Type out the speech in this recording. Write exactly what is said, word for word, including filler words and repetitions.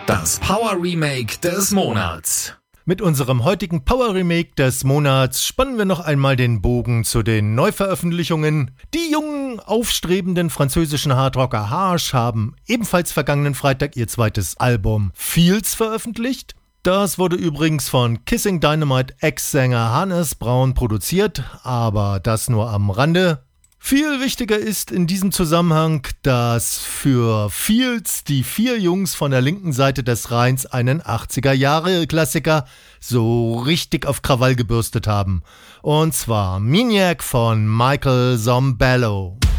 Das Power Remake des Monats. Mit unserem heutigen Power Remake des Monats spannen wir noch einmal den Bogen zu den Neuveröffentlichungen. Die jungen, aufstrebenden französischen Hardrocker Harsh haben ebenfalls vergangenen Freitag ihr zweites Album Fields veröffentlicht. Das wurde übrigens von Kissing Dynamite Ex-Sänger Hannes Braun produziert, aber das nur am Rande. Viel wichtiger ist in diesem Zusammenhang, dass für Fields die vier Jungs von der linken Seite des Rheins einen achtziger-Jahre-Klassiker so richtig auf Krawall gebürstet haben. Und zwar Maniac von Michael Zambello.